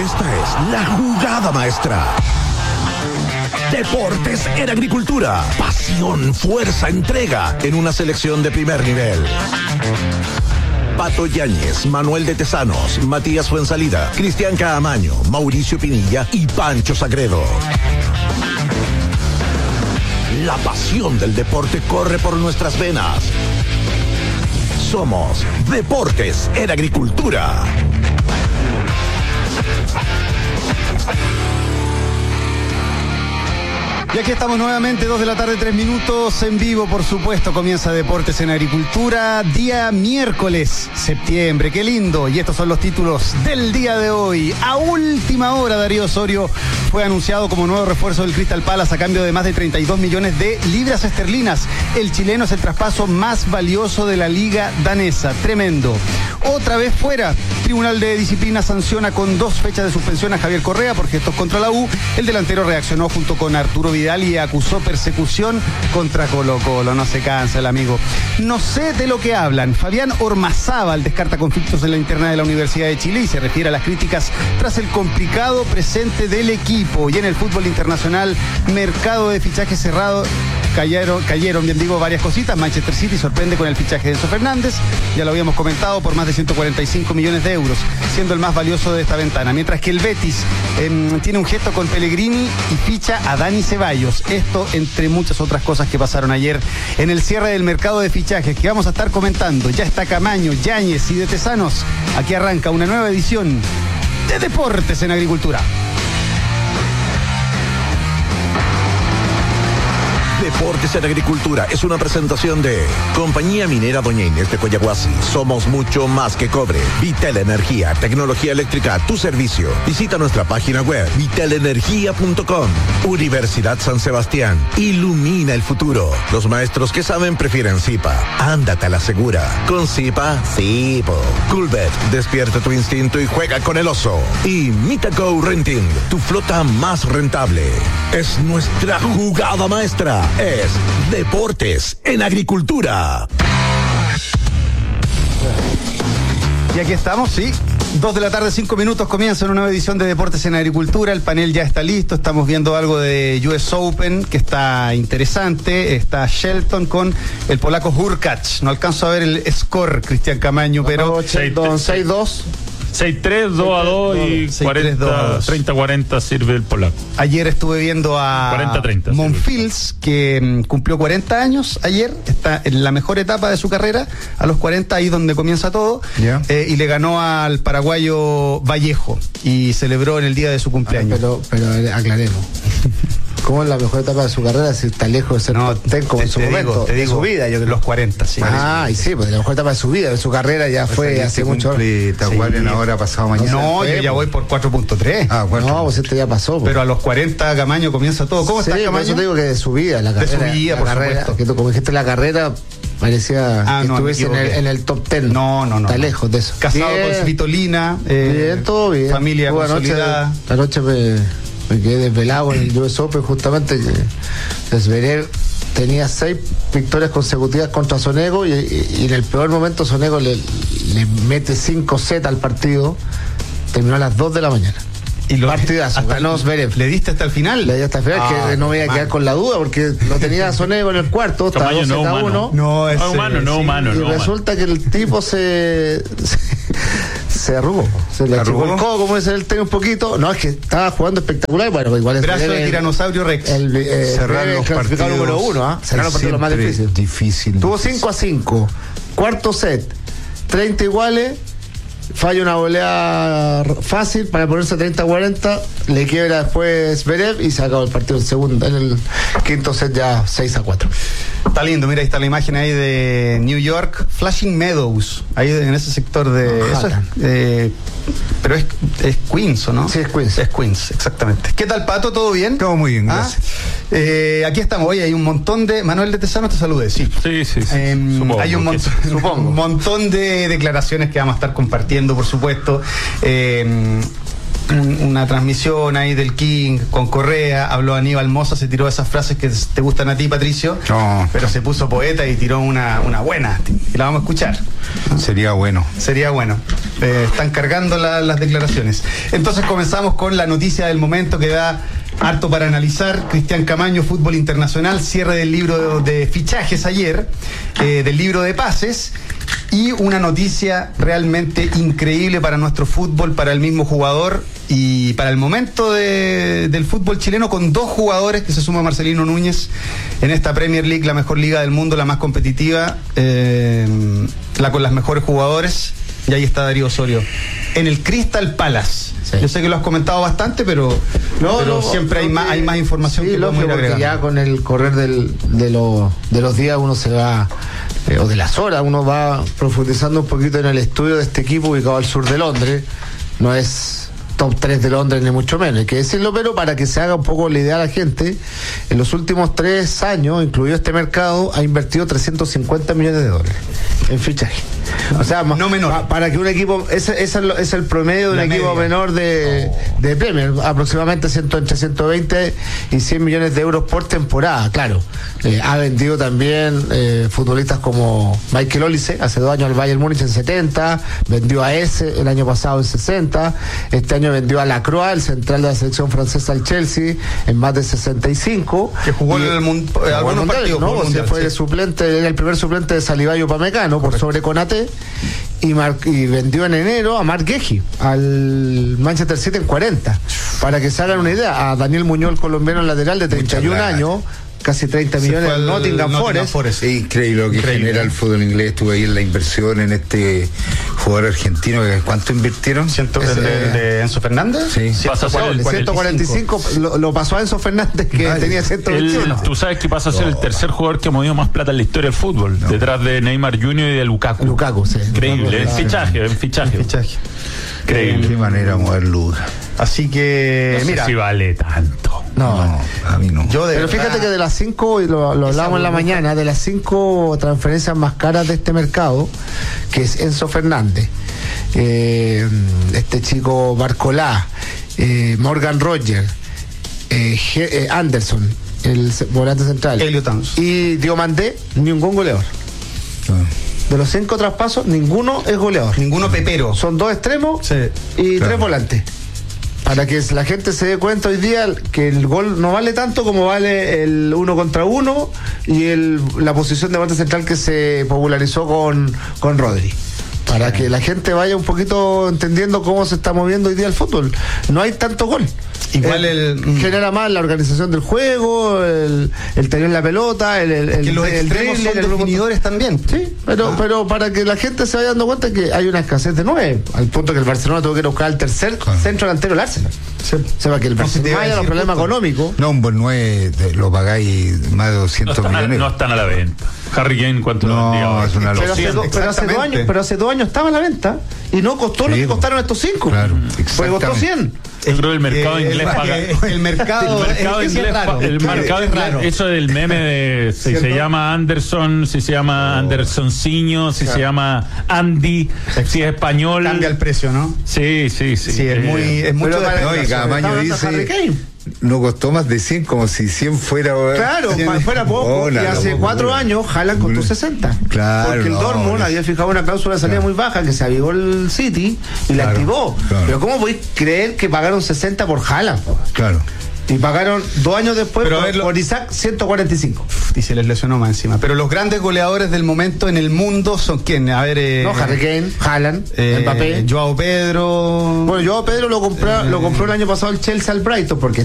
Esta es la jugada maestra. Deportes en Agricultura. Pasión, fuerza, entrega en una selección de primer nivel. Pato Yáñez, Manuel de Tesanos, Matías Fuensalida, Cristian Caamaño, Mauricio Pinilla y Pancho Sagredo. La pasión del deporte corre por nuestras venas. Somos Deportes en Agricultura. Y aquí estamos nuevamente, 2 de la tarde, 3 minutos, en vivo, por supuesto. Comienza Deportes en Agricultura, día miércoles, septiembre. ¡Qué lindo! Y estos son los títulos del día de hoy. A última hora, Darío Osorio fue anunciado como nuevo refuerzo del Crystal Palace a cambio de más de 32 millones de libras esterlinas. El chileno es el traspaso más valioso de la liga danesa. Tremendo. Otra vez fuera. Tribunal de Disciplina sanciona con 2 fechas de suspensión a Javier Correa por gestos contra la U. El delantero reaccionó junto con Arturo Vidal y acusó persecución contra Colo-Colo. No se cansa el amigo. No sé de lo que hablan. Fabián Ormazábal descarta conflictos en la interna de la Universidad de Chile y se refiere a las críticas tras el complicado presente del equipo. Y en el fútbol internacional, mercado de fichajes cerrado. Cayeron, bien digo, varias cositas. Manchester City sorprende con el fichaje de Enzo Fernández, ya lo habíamos comentado, por más de 145 millones de euros, siendo el más valioso de esta ventana. Mientras que el Betis tiene un gesto con Pellegrini y ficha a Dani Ceballos. Esto entre muchas otras cosas que pasaron ayer en el cierre del mercado de fichajes que vamos a estar comentando. Ya está Caamaño, Yáñez y de Tesanos. Aquí arranca una nueva edición de Deportes en Agricultura. Deportes en Agricultura es una presentación de Compañía Minera Doña Inés de Coyahuasi. Somos mucho más que cobre. Vitel Energía, tecnología eléctrica a tu servicio. Visita nuestra página web vitelenergia.com. Universidad San Sebastián. Ilumina el futuro. Los maestros que saben prefieren Zipa. Ándate a la segura. Con Zipa, sí, po. Coolbet, despierta tu instinto y juega con el oso. Y Mitago Renting, tu flota más rentable. Es nuestra jugada maestra. Es Deportes en Agricultura. Y aquí estamos, sí. 2 de la tarde, 5 minutos, comienza una nueva edición de Deportes en Agricultura. El panel ya está listo, estamos viendo algo de US Open que está interesante. Está Shelton con el polaco Hurkacz. No alcanzo a ver el score, Cristian Caamaño, pero 6-2. 6-3, 2-2 y 30-40 sirve el polaco. Ayer estuve viendo a 40-30, Monfils, que cumplió 40 años ayer, está en la mejor etapa de su carrera, a los 40, ahí donde comienza todo, y le ganó al paraguayo Vallejo, y celebró en el día de su cumpleaños. Pero aclaremos. ¿Cómo es la mejor etapa de su carrera si está lejos de ser top 10 como en su momento? Te digo, su vida, yo creo. Los 40, sí. Y sí, pues la mejor etapa de su vida, de su carrera ya fue hace mucho. Tahuarian ahora, pasado mañana. No, yo ya voy por 4.3. No, pues este ya pasó. Pues. Pero a los 40 Caamaño comienza todo. ¿Cómo está Caamaño? Yo te digo que de su vida, la carrera. De su vida, la por carrera, supuesto. Que tú, como dijiste, la carrera parecía que estuviese en el top 10. No. Está lejos de eso. Casado con Svitolina. Bien, todo bien. Familia consolidada. La noche me quedé desvelado en el US Open justamente que Zverev tenía 6 victorias consecutivas contra Sonego y en el peor momento Sonego le mete 5 sets al partido, terminó a las 2 de la mañana. Y partidazo, ganó Zverev. ¿Le diste hasta el final? Le di hasta el final, que no voy a quedar con la duda, porque lo tenía Sonego en el cuarto, estaba 2-1. No humano. Y resulta que el tipo se arrugó. Se le achicó el codo, como dice el tenis un poquito. No, es que estaba jugando espectacular. Bueno, igual es brazo de tiranosaurio Rex. Cerrar los partidos número 1, cerrar los partidos lo más difícil. Tuvo 5-5. Cuarto set, 30 iguales. Falla una volea fácil para ponerse 30-40, le quiebra después Zverev y se acabó el partido en el quinto set ya 6-4. Está lindo, mira, ahí está la imagen ahí de New York, Flushing Meadows, ahí en ese sector de... Eso es, pero es Queens, ¿o no? Sí, es Queens. Es Queens, exactamente. ¿Qué tal, Pato? ¿Todo bien? Todo muy bien, gracias. Aquí estamos, hoy hay un montón de... Manuel de Tesanos te salude, sí. Sí. Supongo, hay un montón de declaraciones que vamos a estar compartiendo, por supuesto. una transmisión ahí del King con Correa, habló Aníbal Mosa, se tiró esas frases que te gustan a ti, Patricio, No. pero se puso poeta y tiró una buena, y la vamos a escuchar. Sería bueno. Sería bueno. Están cargando las declaraciones. Entonces comenzamos con la noticia del momento que da harto para analizar. Cristian Camaño, fútbol internacional, cierre del libro de fichajes ayer, del libro de pases, y una noticia realmente increíble para nuestro fútbol, para el mismo jugador y para el momento del fútbol chileno, con 2 jugadores que se suma Marcelino Núñez en esta Premier League, la mejor liga del mundo, la más competitiva, la con las mejores jugadores. Y ahí está Darío Osorio en el Crystal Palace. Sí. Yo sé que lo has comentado bastante, pero siempre hay más información que podemos ir agregando. Ya con el correr de los días uno se va, o de las horas, uno va profundizando un poquito en el estudio de este equipo ubicado al sur de Londres. No es top 3 de Londres ni mucho menos, hay que decirlo, pero para que se haga un poco la idea a la gente, en los últimos 3 años, incluido este mercado, ha invertido 350 millones de dólares en fichaje. O sea, no menor. Para que un equipo, ese es el promedio de un equipo menor de Premier, aproximadamente entre 120 y 100 millones de euros por temporada. Claro, ha vendido también futbolistas como Michael Olise, hace 2 años al Bayern Múnich en 70, vendió a ese el año pasado en 60, este año vendió a Lacroix, el central de la selección francesa, al Chelsea, en más de 65. Que jugó en algunos partidos, ¿no? O sea, fue suplente, era el primer suplente de Saliba y Upamecano por sobre Konaté. Y vendió en enero a Marc Guehi al Manchester City en 40. Para que se hagan una idea, a Daniel Muñoz, el colombiano lateral de 31 años, casi 30 millones en Nottingham Forest. Es increíble lo que genera el fútbol inglés. Estuve ahí en la inversión en este jugador argentino. ¿Cuánto invirtieron? ¿De Enzo Fernández? Sí. 145 lo pasó a Enzo Fernández, que tenía 121. Tú sabes que pasa a ser el tercer jugador que ha movido más plata en la historia del fútbol, detrás de Neymar Jr. y de Lukaku. Sí. Increíble, en fichaje. Increíble. Qué manera de mover Luka. Así que, no sé si vale tanto. No, a mí no. Pero fíjate que de las 5, y lo hablábamos en la mañana, de las 5 transferencias más caras de este mercado, que es Enzo Fernández, este chico Barcolá, Morgan Rogers, Anderson, el volante central, Elliot Townsend, y Diomandé, ningún goleador. De los 5 traspasos, ninguno es goleador. Ninguno pepero. Son 2 extremos y 3 volantes. Para que la gente se dé cuenta hoy día que el gol no vale tanto como vale el 1 contra 1 y la posición de volante central que se popularizó con Rodri. Para que la gente vaya un poquito entendiendo cómo se está moviendo hoy día el fútbol. No hay tanto gol. Igual genera más la organización del juego, el tener la pelota, que los extremos son definidores también. Sí, pero para que la gente se vaya dando cuenta que hay una escasez de 9, al punto que el Barcelona tuvo que ir a buscar al tercer centro delantero del Arsenal. Sí. O sea, para que el Barcelona haya los problemas económicos. No, un buen 9 lo pagáis más de 200 millones. No están a la venta. Harry Kane, ¿cuánto lo vendía? Es una locura. Pero hace 2 años estaba a la venta y no costó lo que costaron estos 5. Claro, porque costó 100. Yo creo que el mercado inglés paga. El mercado inglés, eso del meme de si se llama Anderson, si se llama Andersonciño, si se llama Andy, si es español. Cambia el precio, ¿no? Sí. Es mucho y Camaño dice. No costó más de 100, como si 100 fuera. Claro, fuera poco. Y hace 4 años Haaland costó 60. Claro. Porque el Dortmund había fijado una cláusula de salida muy baja que se avivó el City y la activó. Claro. Pero ¿cómo podéis creer que pagaron 60 por Haaland? Claro. Y pagaron 2 años después por Isaac 145. Y se les lesionó más encima. Pero los grandes goleadores del momento en el mundo son ¿quiénes? A ver. Harry Kane, Haaland, Mbappé. Joao Pedro. Bueno, Joao Pedro lo compró el año pasado el Chelsea al Brighton porque